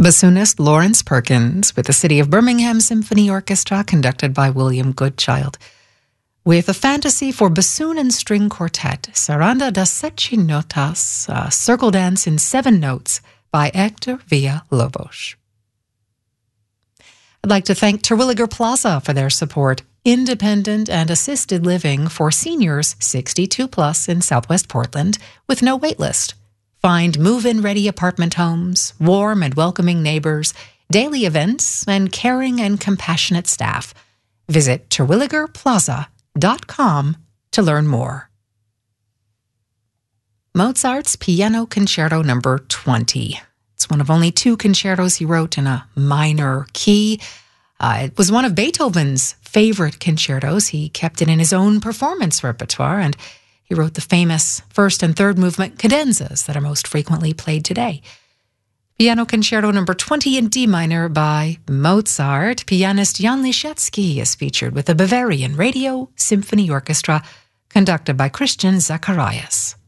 Bassoonist Lawrence Perkins with the City of Birmingham Symphony Orchestra, conducted by William Goodchild, with a fantasy for bassoon and string quartet, Saranda das Sete Notas, a circle dance in 7 notes by Hector Villalobos. I'd like to thank Terwilliger Plaza for their support, independent and assisted living for seniors 62 plus in Southwest Portland with no waitlist. Find move-in ready apartment homes, warm and welcoming neighbors, daily events, and caring and compassionate staff. Visit terwilligerplaza.com to learn more. Mozart's Piano Concerto No. 20. It's one of only 2 concertos he wrote in a minor key. It was one of Beethoven's favorite concertos. He kept it in his own performance repertoire, and he wrote the famous first and third movement cadenzas that are most frequently played today. Piano Concerto No. 20 in D minor by Mozart. Pianist Jan Liszewski is featured with the Bavarian Radio Symphony Orchestra, conducted by Christian Zacharias.